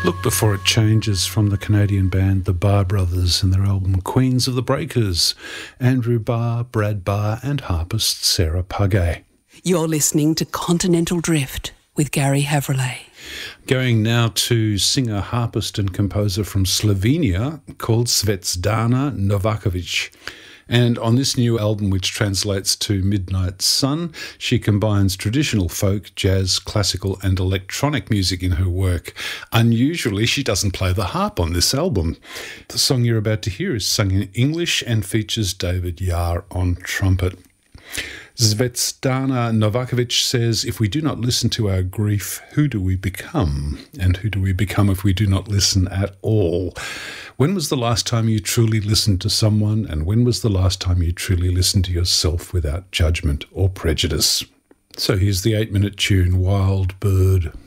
Look Before It Changes from the Canadian band The Barr Brothers and their album Queens of the Breakers, Andrew Barr, Brad Barr and harpist Sarah Pugay. You're listening to Continental Drift with Gary Havrillay. Going now to singer, harpist and composer from Slovenia called Zvezdana Novakovic. And on this new album, which translates to Midnight Sun, she combines traditional folk, jazz, classical and electronic music in her work. Unusually, she doesn't play the harp on this album. The song you're about to hear is sung in English and features David Yar on trumpet. Zvezdana Novakovic says, if we do not listen to our grief, who do we become? And who do we become if we do not listen at all? When was the last time you truly listened to someone? And when was the last time you truly listened to yourself without judgment or prejudice? So here's the 8-minute tune, Wild Bird.